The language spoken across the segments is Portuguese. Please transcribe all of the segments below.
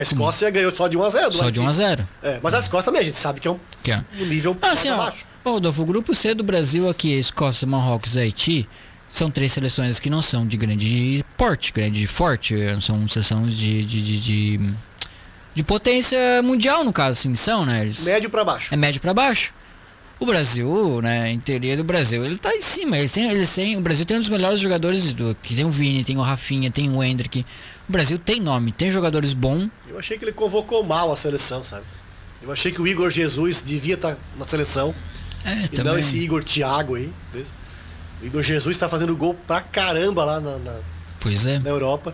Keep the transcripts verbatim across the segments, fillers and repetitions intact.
A Escócia ganhou só de um a zero. Só de um a zero. É, mas a Escócia também, a gente sabe que é um, que é. um nível ah, assim, abaixo. Ó, Rodolfo, o grupo C do Brasil aqui, Escócia, Marrocos e Haiti, são três seleções que não são de grande porte, grande forte, são seleções de, de, de, de, de potência mundial, no caso, assim, são, né? Eles, médio pra baixo. É médio pra baixo. O Brasil, né, em teoria do Brasil, ele tá em cima. Eles têm, eles têm, o Brasil tem um dos melhores jogadores do que tem o Vini, tem o Rafinha, tem o Endrick. O Brasil tem nome, tem jogadores bons. Eu achei que ele convocou mal a seleção, sabe? Eu achei que o Igor Jesus devia estar na seleção. É, e também. não esse Igor Thiago aí. O Igor Jesus tá fazendo gol pra caramba lá na, na, pois é. na Europa.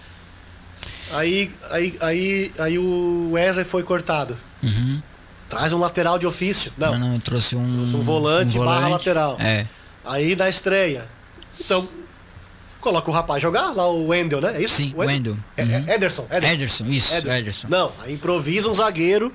Aí, aí, aí, aí o Wesley foi cortado. Uhum. Traz um lateral de ofício. Não, não, não trouxe um, trouxe um volante, um volante barra lateral. É. Aí na estreia. Então, coloca o rapaz jogar, lá o Wendel, né? É isso? Sim, o Wendel. É, Uhum. é Ederson, Ederson. Ederson, isso, Ederson. Ederson. Não, aí improvisa um zagueiro.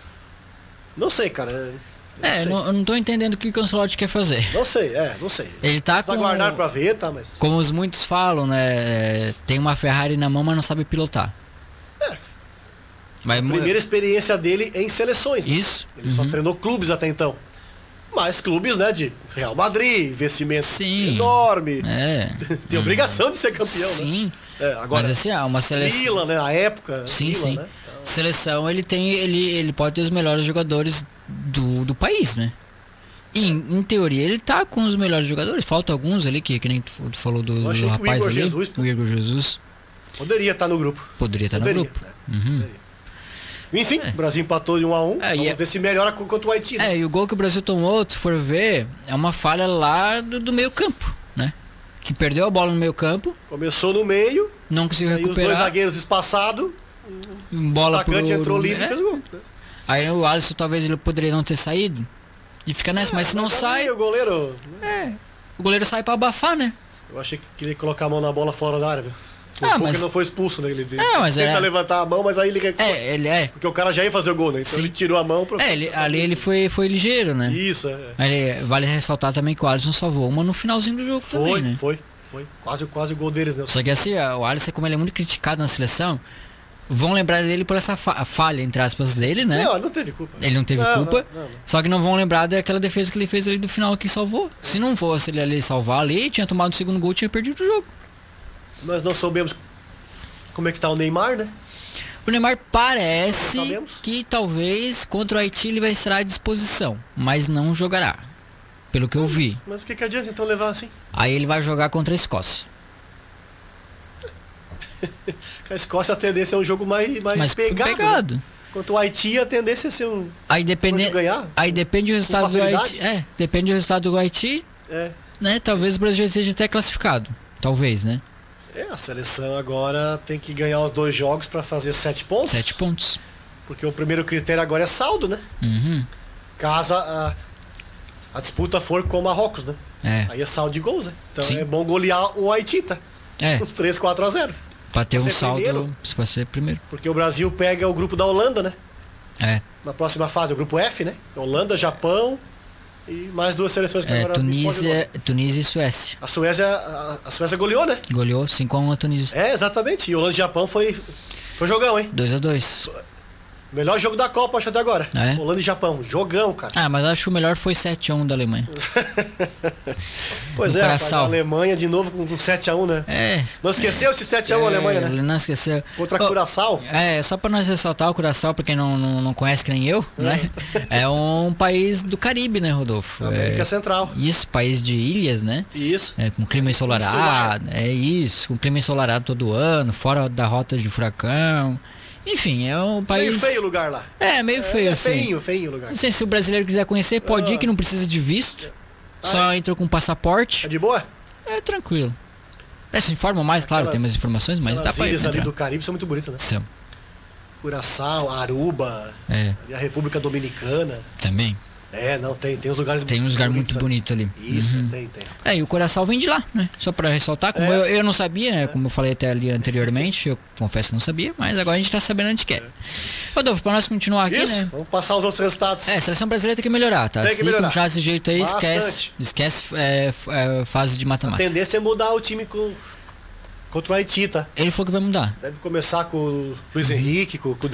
Não sei, cara. Não é, sei. não, eu não tô entendendo o que o Ancelotti quer fazer. Não sei, é, não sei. Ele tá Precisa com... aguardar pra ver, tá? Mas... Como os muitos falam, né? Tem uma Ferrari na mão, mas não sabe pilotar. É. Mas, a primeira experiência dele é em seleções. Né? Isso. Ele uhum. só treinou clubes até então. Mas clubes, né, de Real Madrid, investimento Sim. enorme. É. Tem obrigação de ser campeão, sim. né? É, agora, mas assim, uma seleção. Milan, né? A época. Sim, Milan, sim. Né? Seleção, ele tem. Ele, ele pode ter os melhores jogadores do, do país, né? E em, em teoria ele tá com os melhores jogadores. Falta alguns ali, que, que nem tu falou do, do rapaz o Igor ali. Jesus, o Igor Jesus. Poderia estar no grupo. Poderia estar Poderia, no grupo. Né? Uhum. Poderia. Enfim, É. o Brasil empatou de um a um. É, Vamos é... ver se melhora contra o Haiti. Né? É, e o gol que o Brasil tomou, se for ver, é uma falha lá do, do meio campo, né? Que perdeu a bola no meio campo. Começou no meio. Não conseguiu aí recuperar. Os dois zagueiros espaçados. Bola o atacante pro, entrou livre é. e fez gol. Aí o Alisson talvez ele poderia não ter saído. E fica nessa, é, mas se não mas sai. O goleiro. É. O goleiro sai pra abafar, né? Eu achei que queria colocar a mão na bola fora da área, viu? Ah, mas... ele não foi expulso, né? Ele é, mas tenta é... levantar a mão, mas aí ele É, ele é. Porque o cara já ia fazer o gol, né? Então Sim. ele tirou a mão pra... É, ele, ali ele foi, foi ligeiro, né? Isso, é. Ele, vale ressaltar também que o Alisson salvou uma no finalzinho do jogo foi, também, né? Foi, foi. Quase, quase o gol deles, né? Só que assim, o Alisson, como ele é muito criticado na seleção, vão lembrar dele por essa fa falha, entre aspas, dele, né? Não, não teve culpa. Ele não teve não, culpa, não, não, não. Só que não vão lembrar daquela defesa que ele fez ali do final que salvou. Se não fosse ele ali salvar ali, tinha tomado o segundo gol, tinha perdido o jogo. Nós não soubemos como é que tá o Neymar, né? O Neymar parece que talvez contra o Haiti ele vai estar à disposição, mas não jogará, pelo que eu vi. Mas o que, que adianta então levar assim? Aí ele vai jogar contra a Escócia. A Escócia a tendência é um jogo mais, mais Mas pegado. pegado. Né? Enquanto o Haiti a tendência é ser um... Aí depende, ganhar, aí depende do resultado do Haiti. É, depende do resultado do Haiti, é. né? Talvez o Brasil seja até classificado. Talvez, né? É, a seleção agora tem que ganhar os dois jogos para fazer sete pontos. Sete pontos. Porque o primeiro critério agora é saldo, né? Uhum. Caso a, a disputa for com o Marrocos, né? É. Aí é saldo de gols, né? Então Sim. é bom golear o Haiti, tá? É. Uns três, quatro a zero. Pra ter Pra um ser saldo, primeiro. pra ser primeiro. Porque o Brasil pega o grupo da Holanda, né? É. Na próxima fase, o grupo F, né? Holanda, Japão e mais duas seleções que É, agora me foge o Tunísia, nome. Tunísia e Suécia. A Suécia, a, a Suécia goleou, né? Goleou cinco a um a Tunísia. É, exatamente. E Holanda e Japão foi, foi jogão, hein? dois a dois. Melhor jogo da Copa, acho até agora. É? Holanda e Japão. Jogão, cara. Ah, mas eu acho que o melhor foi sete a um da Alemanha. Pois No é, rapaz, a Curaçao. Alemanha de novo com, com sete a um, né? É. Não esqueceu esse sete a um a Alemanha, né? Ele não esqueceu. Contra Oh, Curaçao. É, só pra nós ressaltar o Curaçao, pra quem não, não, não conhece que nem eu, né? É um país do Caribe, né, Rodolfo? América É, Central. isso, país de ilhas, né? Isso. É, com clima ensolarado, é isso, com clima ensolarado todo ano, fora da rota de furacão. Enfim, é um país... Meio feio o lugar lá. É, meio feio, é, assim. É feinho, feinho o lugar. Não sei se o brasileiro quiser conhecer, pode Ah. ir, que não precisa de visto. Ah, Só é? entra com passaporte. É de boa? É tranquilo. É, se informa mais, claro, Aquelas- tem mais informações, mas dá As pra ilhas ali entrar. do Caribe são muito bonitas, né? São. Curaçao, Aruba, É, e a República Dominicana. também. É, não, tem, tem uns lugares Tem uns lugares muito bonitos bonitos ali. Isso, Uhum. tem, tem. rapaz. É, e o Curaçao vem de lá, né? Só pra ressaltar, como É. eu, eu não sabia, né? Como eu falei até ali anteriormente, eu confesso que não sabia, mas agora a gente tá sabendo onde que é. Rodolfo, pra nós continuar aqui, Isso, né? vamos passar os outros resultados. É, a seleção brasileira tem que melhorar, tá? Tem que Se melhorar. continuar desse jeito aí, esquece. Bastante. Esquece é, f- é, fase de A mata-mata. tendência é mudar o time com, contra o Haiti, tá? Ele falou que vai mudar. Deve começar com o Luiz Henrique, com, com o